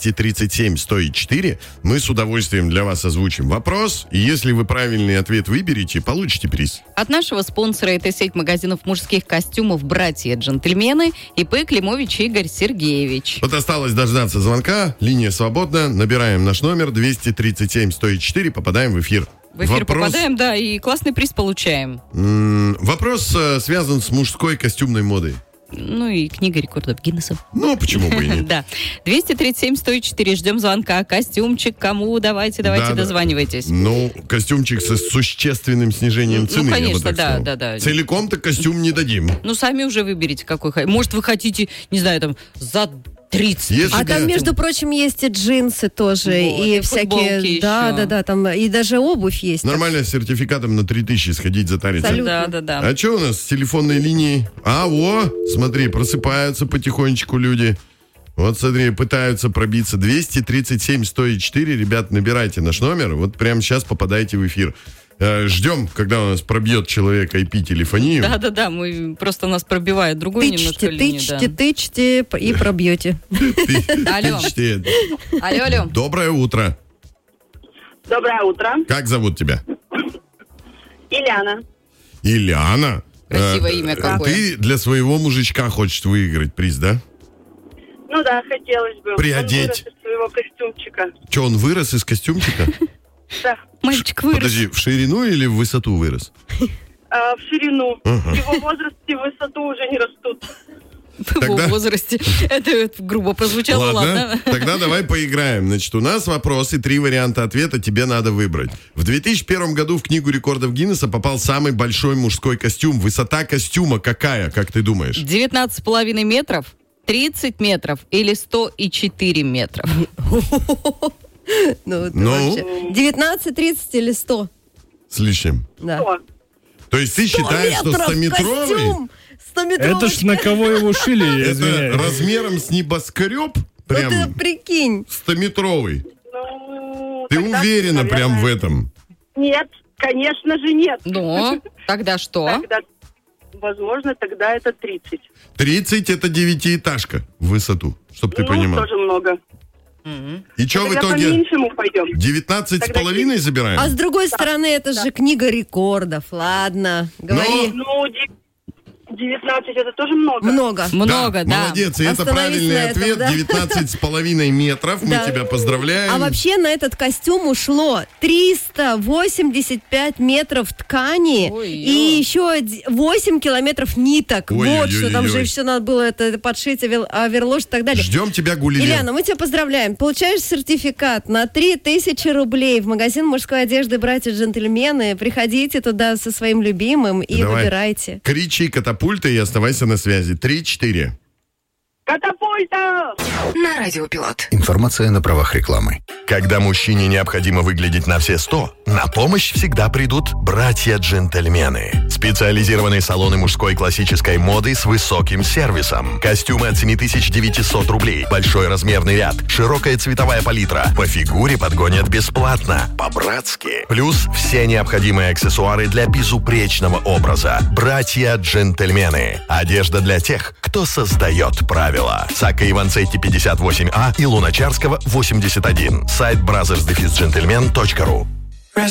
237-104. Мы с удовольствием для вас озвучим вопрос. И если вы правильный ответ выберете, получите приз. От нашего спонсора это сеть магазинов мужских костюмов «Братья-джентльмены» ИП Климович Игорь Сергеевич. Вот осталось дождаться звонка. Линия свободна. Набираем наш номер 237-104. Попадаем в эфир. В эфир попадаем, да, и классный приз получаем. Вопрос связан с мужской костюмной модой. Ну и книга рекордов Гиннесса. Ну, почему бы и нет. Да. 237-104. Ждем звонка. Костюмчик кому? Давайте, дозванивайтесь. Ну, костюмчик со существенным снижением цены. Ну, конечно, да. Целиком-то костюм не дадим. Ну, сами уже выберите, какой. Может, вы хотите, не знаю, там, за 30. А там, между прочим, есть и джинсы тоже, вот, и всякие... Да, там и даже обувь есть. Нормально с сертификатом на 3000 сходить затариться. Да. А что у нас с телефонной линией? Смотри, просыпаются потихонечку люди. Вот, смотри, пытаются пробиться. 237-104. Ребят, набирайте наш номер. Вот прямо сейчас попадаете в эфир. Ждем, когда у нас пробьет человек IP-телефонию. Да, мы просто нас пробивает другую немножко линию. Тычьте и пробьете. Алло. Доброе утро. Доброе утро. Как зовут тебя? Ильяна. Красивое имя какое. Ты для своего мужичка хочешь выиграть приз, да? Ну да, хотелось бы. Приодеть. Он вырос из своего костюмчика. Что, он вырос из костюмчика? Да. Мальчик вырос. Подожди, в ширину или в высоту вырос? В ширину. В его возрасте в высоту уже не растут. В его возрасте. Это грубо прозвучало, ладно. Тогда давай поиграем. Значит, у нас вопрос и 3 варианта ответа тебе надо выбрать. В 2001 году в Книгу рекордов Гиннесса попал самый большой мужской костюм. Высота костюма какая, как ты думаешь? 19,5 метров, 30 метров или 104 метров? 19, 30 или 100? С лишним. Да. 100. То есть ты считаешь, что 100-метровый? 100-метровый. Это ж на кого его шили, я Это извиняюсь. размером с небоскреб? Прям Ну ты прикинь. 100-метровый. Ну, Ты тогда, уверена наверное, прям в этом? Нет, конечно же нет. Ну, тогда что? Возможно, тогда это 30. 30 это 9-этажка в высоту, чтобы ты понимал. Тоже много. И что в Тогда итоге? по-меньшему пойдем. 19,5 забираем? А с другой стороны, это же книга рекордов. Ладно, говори. Ну, 19 это тоже много. Много, да. Молодец, и это правильный ответ. 19,5 метров. Мы тебя поздравляем. А вообще на этот костюм ушло 385 метров ткани и еще 8 километров ниток. Вот что там же все надо было это подшить, оверложить и так далее. Ждем тебя, Гулливер. Ильяна, мы тебя поздравляем. Получаешь сертификат на 3000 рублей в магазин мужской одежды «Братья-джентльмены». Приходите туда со своим любимым и выбирайте. Кричи «Катапульта» и оставайся на связи. 3-4. Катапульта! На Радио Пилот. Информация на правах рекламы. Когда мужчине необходимо выглядеть на все 100, на помощь всегда придут братья-джентльмены. Специализированные салоны мужской классической моды с высоким сервисом. Костюмы от 7900 рублей, большой размерный ряд, широкая цветовая палитра. По фигуре подгонят бесплатно, по-братски. Плюс все необходимые аксессуары для безупречного образа. Братья-джентльмены. Одежда для тех, кто создает правила. Сакко Иванцетти 58А и Луначарского 81. Сайт brothers-gentlemen.ru.